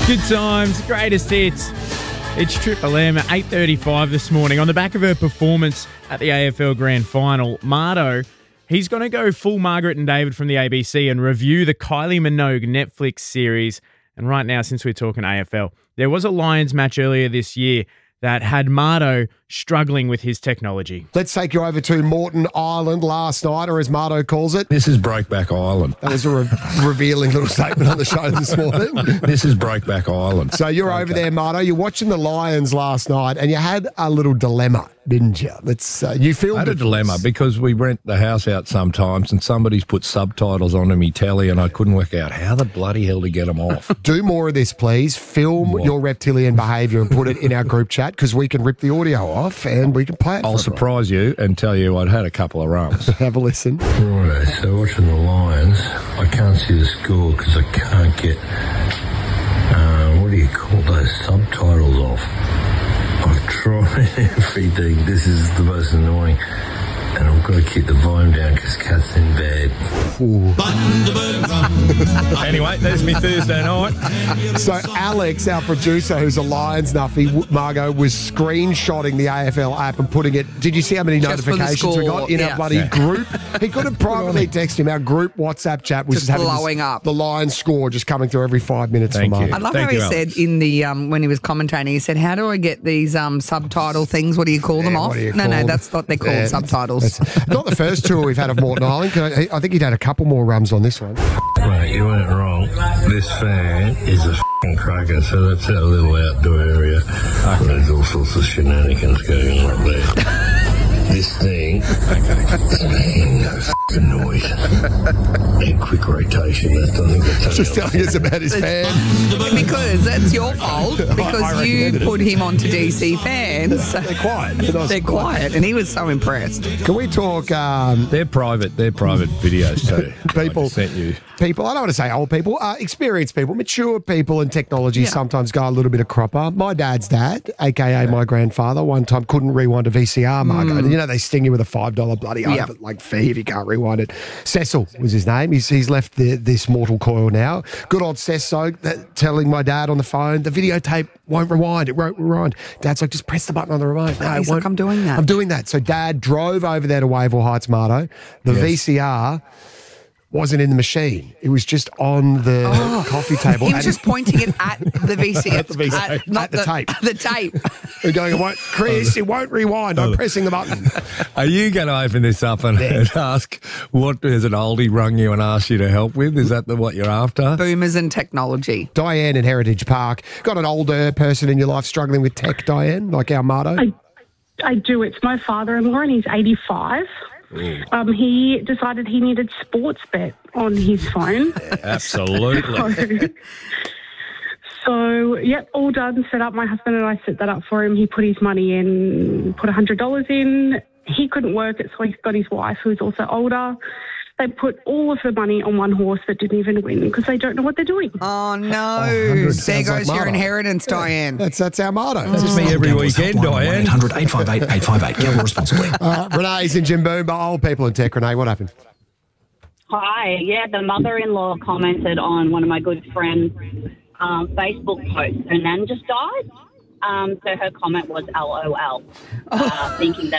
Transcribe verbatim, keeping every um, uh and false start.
Good times, greatest hits. It's Triple M at eight thirty-five this morning. On the back of her performance at the A F L Grand Final, Marto, he's going to go full Margaret and David from the A B C and review the Kylie Minogue Netflix series. And right now, since we're talking A F L, there was a Lions match earlier this year that had Marto struggling with his technology. Let's take you over to Moreton Island last night, or as Marto calls it. This is Breakback Island. That was a re- revealing little statement on the show this morning. This is Breakback Island. So you're okay. over there, Marto. You're watching the Lions last night, and you had a little dilemma, didn't you? Let's uh, you filmed I had a it dilemma because we rent the house out sometimes, and somebody's put subtitles onto me telly, and I couldn't work out how the bloody hell to get them off. Do more of this, please. Film what? your reptilian behaviour and put it in our group chat, because we can rip the audio off and we can play it. I'll surprise you and tell you I'd had a couple of rums. Have a listen. Right, so watching the Lions, I can't see the score because I can't get, uh, what do you call those subtitles off? I've tried everything. This is the most annoying. And I've got to keep the volume down because Kat's in bed. Anyway, there's me Thursday night. So Alex, our producer, who's a Lions nuffy, Margot, was screenshotting the A F L app and putting it. Did you see how many Just notifications we got in yeah. our bloody yeah. group? He could have privately texted him. Our group WhatsApp chat was just, just blowing this, up. The Lions score just coming through every five minutes. Thank from you. I love Thank how he you, said in the um, when he was commentating, he said, "How do I get these um, subtitle things? What do you call yeah, them off?" No, no, them? that's what they're called, yeah, subtitles. It's, it's not the first tour we've had of Moreton Island. I, I think he'd had a couple more rums on this one. Right, you went wrong. This fan is a f***ing cracker, so that's our little outdoor area. Okay. There's all sorts of shenanigans going on up there. This thing, it's making no f***ing noise. And quick rotation, that doesn't get Just telling us about his fan. Because that's your fault, because you put him onto D C fans. They're quiet. They're, nice They're quiet, and he was so impressed. Can we talk... Um, They're private. They're private videos too. People... I sent you. People, I don't want to say old people, uh, experienced people, mature people in technology yeah. sometimes go a little bit of cropper. My dad's dad, a k a yeah. my grandfather, one time couldn't rewind a V C R, Margot. Mm. And you know, they sting you with a five dollar bloody yep. over, like fee if you can't rewind it. Cecil was his name. He's, he's left the, this mortal coil now. Good old Cecil that, telling my dad on the phone, the videotape won't rewind. It won't rewind. Dad's like, just press the button on the remote. No, He's like, I'm doing that. I'm doing that. So Dad drove over there to Wavell Heights, Marto. The yes. V C R... wasn't in the machine. It was just on the oh, coffee table. He was just pointing it at the V C R. At the V C R. At, not at the, the tape. The tape. We're going, it won't, Chris, it won't rewind. I'm pressing the button. Are you going to open this up and, yeah. and ask, what has an oldie rung you and asked you to help with? Is that the, what you're after? Boomers and technology. Diane in Heritage Park. Got an older person in your life struggling with tech, Diane, like our Marto? I, I do. It's my father-in-law, and he's eighty-five. Um, he decided he needed Sportsbet on his phone. Absolutely. so, so, yep, all done, set up. My husband and I set that up for him. He put his money in, put one hundred dollars in. He couldn't work it, so he got his wife, who's also older. They put all of the money on one horse that didn't even win because they don't know what they're doing. Oh, no. Oh, there goes like your inheritance, Diane. That's that's our motto. This is me every weekend, Diane. eight hundred, eight five eight, eight five eight. Gamble responsibly. Uh, Renee's in Jimboomba. Old people in tech. Renee, what happened? Hi. Yeah, the mother-in-law commented on one of my good friends' um, Facebook posts. Her nan just died. Um, so her comment was L O L, uh, thinking that